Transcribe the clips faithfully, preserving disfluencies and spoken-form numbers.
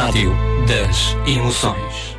Rádio das Emoções.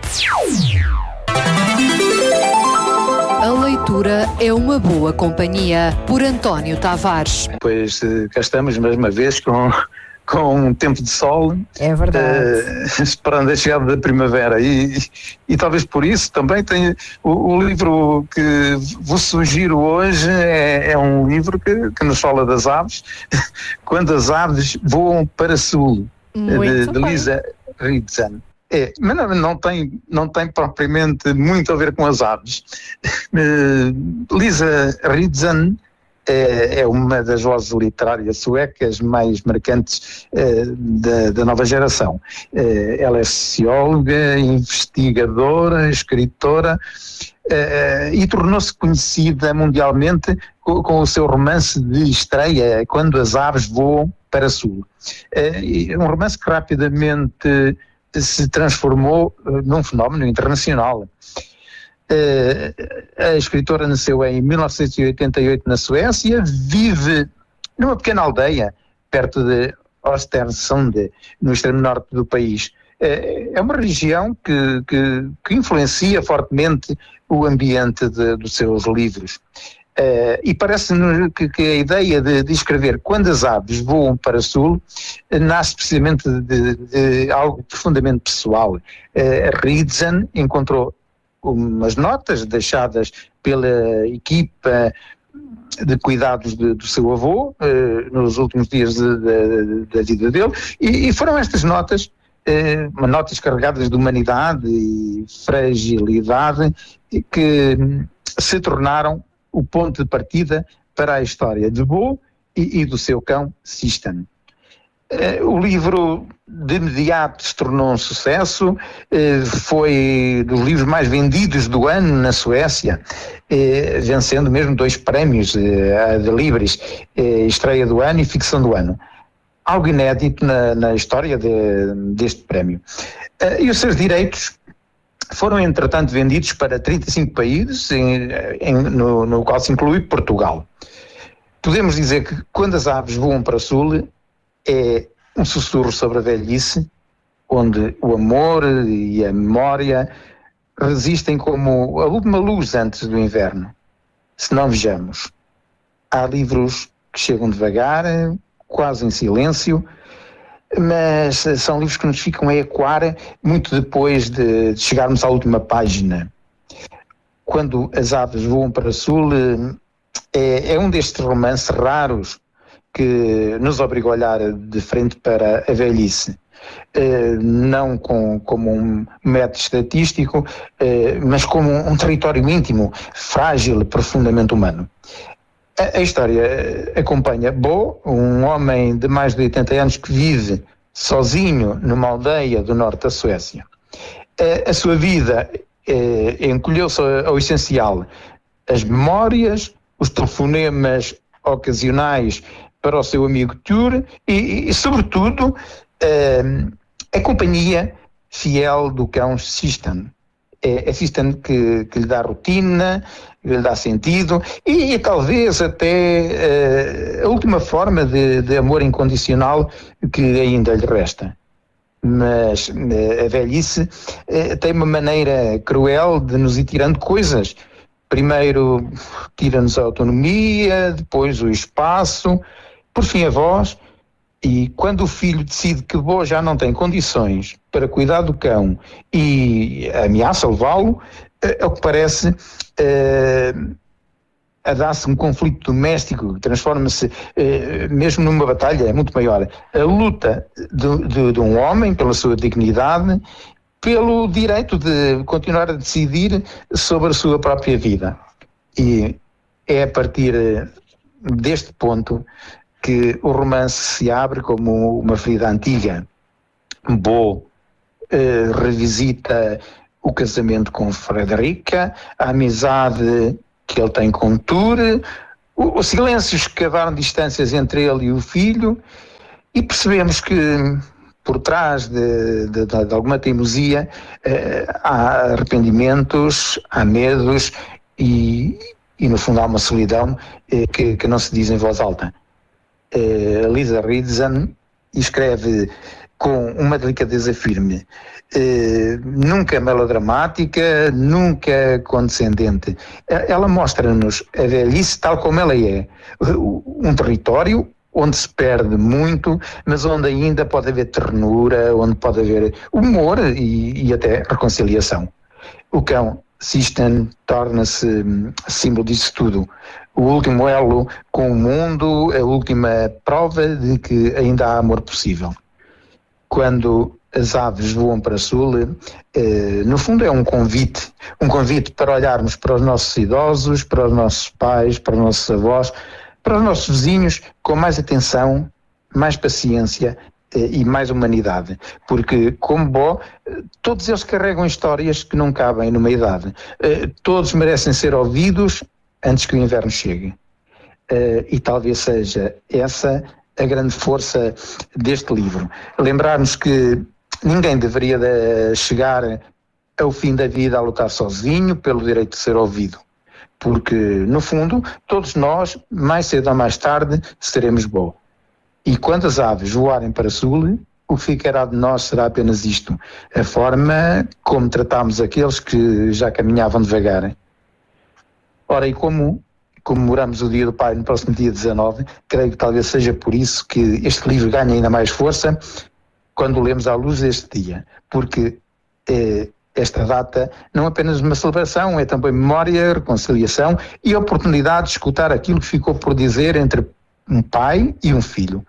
A leitura é uma boa companhia, por António Tavares. Pois cá estamos mais uma vez com, com um tempo de sol. É verdade. Uh, esperando a chegada da primavera e, e talvez por isso também tenho o, o livro que vos sugiro hoje é, é um livro que, que nos fala das aves, quando as aves voam para sul, de, de Lisa Ridson. É, mas não, não, tem, não tem propriamente muito a ver com as aves. Uh, Lisa Ridson é, é uma das vozes literárias suecas mais marcantes uh, da, da nova geração. Uh, ela é socióloga, investigadora, escritora uh, e tornou-se conhecida mundialmente com, com o seu romance de estreia, Quando as Aves Voam para Sul. Uh, um romance que rapidamente se transformou uh, num fenómeno internacional. Uh, a escritora nasceu em mil novecentos e oitenta e oito na Suécia, vive numa pequena aldeia perto de Östersund, no extremo norte do país. Uh, é uma região que, que, que influencia fortemente o ambiente de, dos seus livros. Uh, e parece-me que, que a ideia de, de escrever Quando as Aves Voam para Sul uh, nasce precisamente de, de, de algo profundamente pessoal. Uh, Ridson encontrou umas notas deixadas pela equipa de cuidados de, do seu avô uh, nos últimos dias de, de, da vida dele, e, e foram estas notas, uh, notas carregadas de humanidade e fragilidade, que se tornaram o ponto de partida para a história de Bo e, e do seu cão Sistan. Uh, o livro de imediato se tornou um sucesso, uh, foi dos livros mais vendidos do ano na Suécia, uh, vencendo mesmo dois prémios, uh, a de Libris, uh, estreia do ano e ficção do ano. Algo inédito na, na história de, deste prémio. Uh, e os seus direitos foram, entretanto, vendidos para trinta e cinco países, em, em, no, no qual se inclui Portugal. Podemos dizer que Quando as Aves Voam para Sul é um sussurro sobre a velhice, onde o amor e a memória resistem como a última luz antes do inverno. Se não vejamos, há livros que chegam devagar, quase em silêncio, mas são livros que nos ficam a ecoar muito depois de chegarmos à última página. Quando as Aves Voam para Sul é, é um destes romances raros que nos obriga a olhar de frente para a velhice, não com, como um método estatístico, mas como um território íntimo, frágil e profundamente humano. A, a história acompanha Bo, um homem de mais de oitenta anos que vive sozinho numa aldeia do norte da Suécia. A, a sua vida eh, encolheu-se ao, ao essencial: as memórias, os telefonemas ocasionais para o seu amigo Ture e, e sobretudo, eh, a companhia fiel do cão Sistan. É, é Sistan que, que lhe dá rotina, que lhe dá sentido e, e talvez até eh, a última forma de, de amor incondicional que ainda lhe resta. Mas eh, a velhice eh, tem uma maneira cruel de nos ir tirando coisas. Primeiro tira-nos a autonomia, depois o espaço, por fim a voz, e quando o filho decide que Bo já não tem condições para cuidar do cão e ameaça levá-lo, é o que parece, uh, a dar-se um conflito doméstico, transforma-se uh, mesmo numa batalha muito maior. A luta de, de, de um homem pela sua dignidade, pelo direito de continuar a decidir sobre a sua própria vida. E é a partir deste ponto que o romance se abre como uma ferida antiga. Bo eh, revisita o casamento com Frederica, a amizade que ele tem com Ture, o, os silêncios que cavaram distâncias entre ele e o filho, e percebemos que por trás de, de, de alguma teimosia eh, há arrependimentos, há medos e, e no fundo há uma solidão eh, que, que não se diz em voz alta. Uh, Lisa Ridson escreve com uma delicadeza firme, eh, nunca melodramática, nunca condescendente. Ela mostra-nos a velhice tal como ela é, um território onde se perde muito, mas onde ainda pode haver ternura, onde pode haver humor e, e até reconciliação. O cão Sixten torna-se símbolo disso tudo. O último elo com o mundo, a última prova de que ainda há amor possível. Quando as aves voam para sul, eh, no fundo é um convite, um convite para olharmos para os nossos idosos, para os nossos pais, para os nossos avós, para os nossos vizinhos com mais atenção, mais paciência eh, e mais humanidade. Porque, como Bo, todos eles carregam histórias que não cabem numa idade. Eh, todos merecem ser ouvidos antes que o inverno chegue. Uh, e talvez seja essa a grande força deste livro. Lembrarmos que ninguém deveria de chegar ao fim da vida a lutar sozinho pelo direito de ser ouvido. Porque, no fundo, todos nós, mais cedo ou mais tarde, seremos Bo. E quando as aves voarem para sul, o que ficará de nós será apenas isto: a forma como tratamos aqueles que já caminhavam devagar. Ora, e como comemoramos o Dia do Pai no próximo dia dezanove, creio que talvez seja por isso que este livro ganha ainda mais força quando o lemos à luz deste dia, porque eh, esta data não é apenas uma celebração, é também memória, reconciliação e oportunidade de escutar aquilo que ficou por dizer entre um pai e um filho.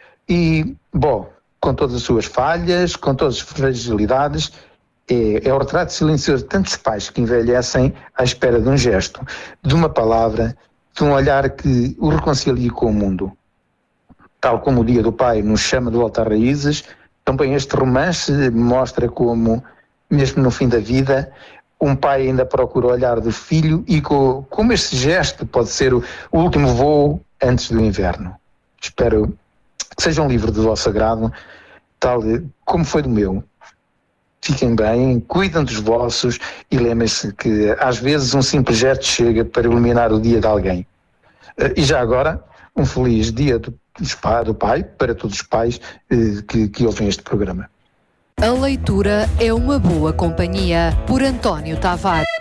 E, bom, com todas as suas falhas, com todas as fragilidades, É, é o retrato silencioso de tantos pais que envelhecem à espera de um gesto, de uma palavra, de um olhar que o reconcilie com o mundo. Tal como o Dia do Pai nos chama de volta às raízes, também este romance mostra como, mesmo no fim da vida, um pai ainda procura o olhar do filho e com, como este gesto pode ser o, o último voo antes do inverno. Espero que seja um livro do vosso agrado, tal como foi do meu. Fiquem bem, cuidem dos vossos e lembrem-se que às vezes um simples gesto chega para iluminar o dia de alguém. E já agora, um feliz dia do, do Pai para todos os pais eh, que, que ouvem este programa. A leitura é uma boa companhia, por António Tavares.